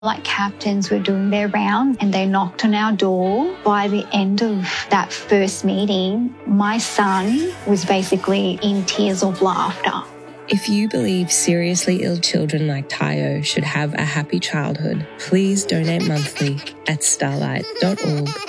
Like captains were doing their rounds and they knocked on our door. By the end of that first meeting, my son was basically in tears of laughter. If you believe seriously ill children like Tayo should have a happy childhood, please donate monthly at starlight.org.au.